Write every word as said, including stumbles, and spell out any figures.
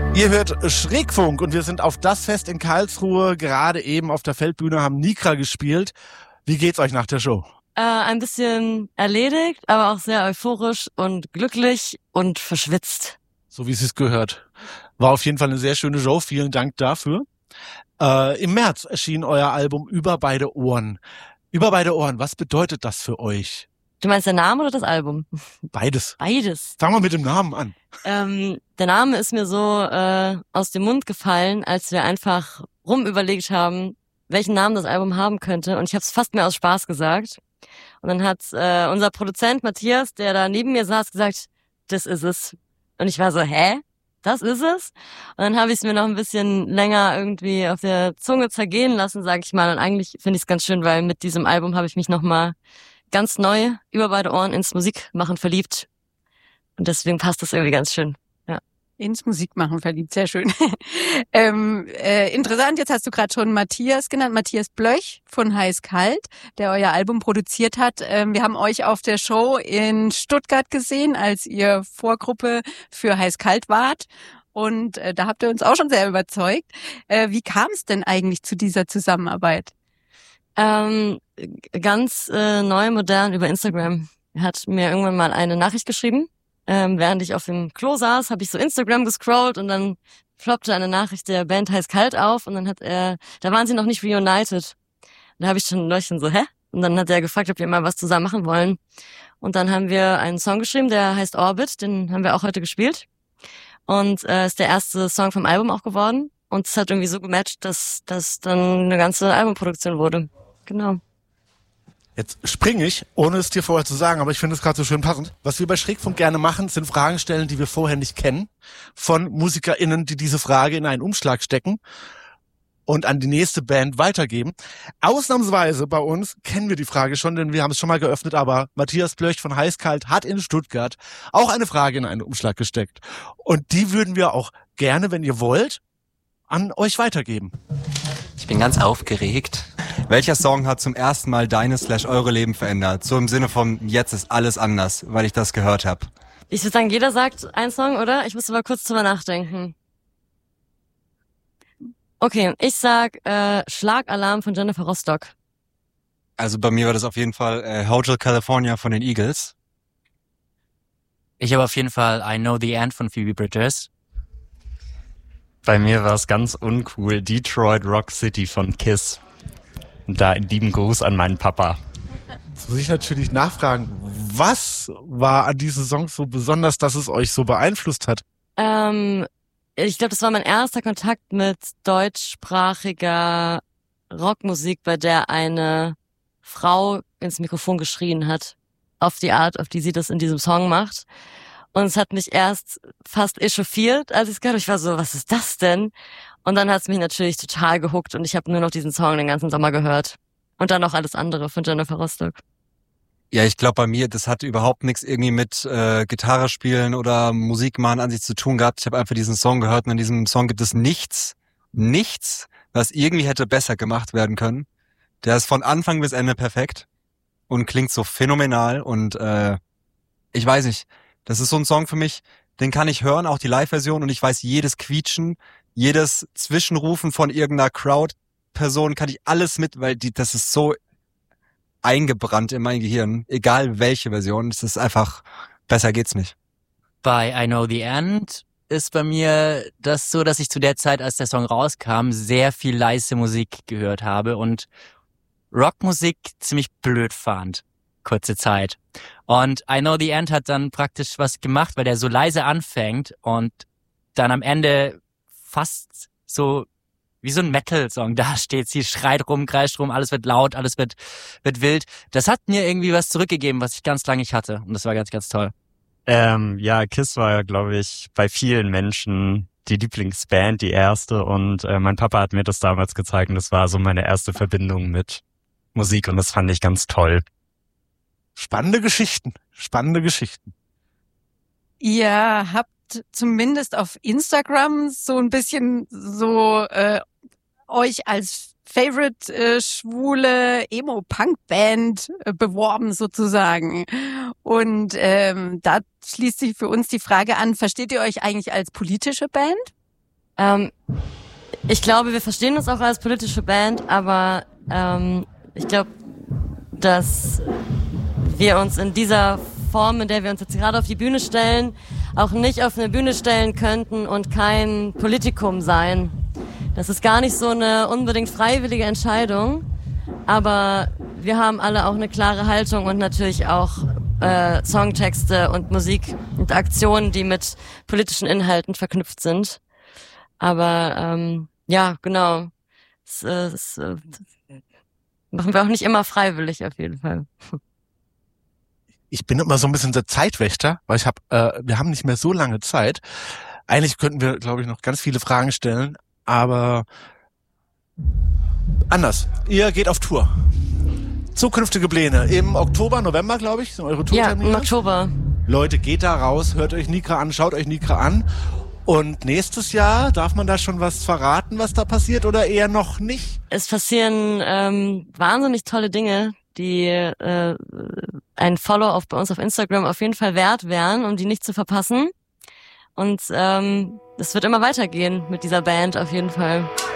Ihr hört Schrägfunk und wir sind auf das Fest in Karlsruhe. Gerade eben auf der Feldbühne haben Nikra gespielt. Wie geht's euch nach der Show? Äh, ein bisschen erledigt, aber auch sehr euphorisch und glücklich und verschwitzt. So wie es sich gehört. War auf jeden Fall eine sehr schöne Show. Vielen Dank dafür. Äh, im März erschien euer Album Über beide Ohren. Über beide Ohren, was bedeutet das für euch? Du meinst der Name oder das Album? Beides. Beides. Fangen wir mit dem Namen an. Ähm, der Name ist mir so äh, aus dem Mund gefallen, als wir einfach rumüberlegt haben, welchen Namen das Album haben könnte. Und ich habe es fast mehr aus Spaß gesagt. Und dann hat äh, unser Produzent Matthias, der da neben mir saß, gesagt, das ist es. Und ich war so, hä? Das ist es? Und dann habe ich es mir noch ein bisschen länger irgendwie auf der Zunge zergehen lassen, sag ich mal. Und eigentlich finde ich es ganz schön, weil mit diesem Album habe ich mich nochmal ganz neu über beide Ohren ins Musikmachen verliebt. Und deswegen passt das irgendwie ganz schön. Ja. Ins Musikmachen verliebt, sehr schön. ähm, äh, interessant, jetzt hast du gerade schon Matthias genannt, Matthias Blöch von Heiß Kalt, der euer Album produziert hat. Ähm, wir haben euch auf der Show in Stuttgart gesehen, als ihr Vorgruppe für Heiß Kalt wart. Und äh, da habt ihr uns auch schon sehr überzeugt. Äh, wie kam es denn eigentlich zu dieser Zusammenarbeit? Ähm, ganz äh, neu, modern über Instagram. Er hat mir irgendwann mal eine Nachricht geschrieben. Ähm, während ich auf dem Klo saß, habe ich so Instagram gescrollt und dann ploppte eine Nachricht der Band Heiß Kalt auf und dann hat er, da waren sie noch nicht reunited. Da habe ich schon leuchten so, hä? Und dann hat er gefragt, ob wir mal was zusammen machen wollen. Und dann haben wir einen Song geschrieben, der heißt Orbit, den haben wir auch heute gespielt. Und äh, ist der erste Song vom Album auch geworden. Und es hat irgendwie so gematcht, dass das dann eine ganze Albumproduktion wurde. Genau. Jetzt springe ich, ohne es dir vorher zu sagen, aber ich finde es gerade so schön passend. Was wir bei Schrägfunk gerne machen, sind Fragen stellen, die wir vorher nicht kennen, von MusikerInnen, die diese Frage in einen Umschlag stecken und an die nächste Band weitergeben. Ausnahmsweise bei uns kennen wir die Frage schon, denn wir haben es schon mal geöffnet, aber Matthias Blöch von Heiß Kalt hat in Stuttgart auch eine Frage in einen Umschlag gesteckt. Und die würden wir auch gerne, wenn ihr wollt, an euch weitergeben. Ich bin ganz aufgeregt. Welcher Song hat zum ersten Mal deine slash eure Leben verändert? So im Sinne von, jetzt ist alles anders, weil ich das gehört habe. Ich würde sagen, jeder sagt einen Song, oder? Ich muss aber kurz drüber nachdenken. Okay, ich sag äh, Schlagalarm von Jennifer Rostock. Also bei mir war das auf jeden Fall äh, Hotel California von den Eagles. Ich habe auf jeden Fall I Know the End von Phoebe Bridgers. Bei mir war es ganz uncool, Detroit Rock City von Kiss. Und da einen lieben Gruß an meinen Papa. Jetzt muss ich natürlich nachfragen, was war an diesem Song so besonders, dass es euch so beeinflusst hat? Ähm, ich glaube, das war mein erster Kontakt mit deutschsprachiger Rockmusik, bei der eine Frau ins Mikrofon geschrien hat. Auf die Art, auf die sie das in diesem Song macht. Und es hat mich erst fast echauffiert, als ich es gehört habe. Ich war so, was ist das denn? Und dann hat es mich natürlich total gehuckt und ich habe nur noch diesen Song den ganzen Sommer gehört. Und dann noch alles andere von Jennifer Rostock. Ja, ich glaube bei mir, das hat überhaupt nichts irgendwie mit äh, Gitarre spielen oder Musik machen an sich zu tun gehabt. Ich habe einfach diesen Song gehört und in diesem Song gibt es nichts, nichts, was irgendwie hätte besser gemacht werden können. Der ist von Anfang bis Ende perfekt und klingt so phänomenal und äh, ich weiß nicht, das ist so ein Song für mich, den kann ich hören, auch die Live-Version und ich weiß jedes Quietschen, jedes Zwischenrufen von irgendeiner Crowd-Person kann ich alles mit, weil die, das ist so eingebrannt in mein Gehirn, egal welche Version, es ist einfach, besser geht's nicht. Bei I Know the End ist bei mir das so, dass ich zu der Zeit, als der Song rauskam, sehr viel leise Musik gehört habe und Rockmusik ziemlich blöd fand, kurze Zeit. Und I Know the End hat dann praktisch was gemacht, weil der so leise anfängt und dann am Ende fast so wie so ein Metal-Song da steht. Sie schreit rum, kreischt rum, alles wird laut, alles wird wird wild. Das hat mir irgendwie was zurückgegeben, was ich ganz lange nicht hatte. Und das war ganz, ganz toll. Ähm, ja, Kiss war ja, glaube ich, bei vielen Menschen die Lieblingsband, die erste. Und äh, mein Papa hat mir das damals gezeigt und das war so meine erste Verbindung mit Musik und das fand ich ganz toll. Spannende Geschichten, spannende Geschichten. Ihr habt zumindest auf Instagram so ein bisschen so äh, euch als Favorite äh, schwule Emo-Punk-Band äh, beworben sozusagen. Und ähm, da schließt sich für uns die Frage an, versteht ihr euch eigentlich als politische Band? Ähm, ich glaube, wir verstehen uns auch als politische Band, aber ähm, ich glaube, dass wir uns in dieser Form, in der wir uns jetzt gerade auf die Bühne stellen, auch nicht auf eine Bühne stellen könnten und kein Politikum sein. Das ist gar nicht so eine unbedingt freiwillige Entscheidung, aber wir haben alle auch eine klare Haltung und natürlich auch äh, Songtexte und Musik und Aktionen, die mit politischen Inhalten verknüpft sind. Aber ähm, ja, genau, das, äh, das äh, machen wir auch nicht immer freiwillig auf jeden Fall. Ich bin immer so ein bisschen der Zeitwächter, weil ich habe, äh, wir haben nicht mehr so lange Zeit. Eigentlich könnten wir, glaube ich, noch ganz viele Fragen stellen, aber anders. Ihr geht auf Tour. Zukünftige Pläne. Im Oktober, November, glaube ich, sind eure Tourtermine. Ja, im Oktober. Leute, geht da raus, hört euch Nikra an, schaut euch Nikra an. Und nächstes Jahr, darf man da schon was verraten, was da passiert, oder eher noch nicht? Es passieren ähm, wahnsinnig tolle Dinge, die äh, ein Follow auf bei uns auf Instagram auf jeden Fall wert wären, um die nicht zu verpassen. Und ähm, es wird immer weitergehen mit dieser Band auf jeden Fall.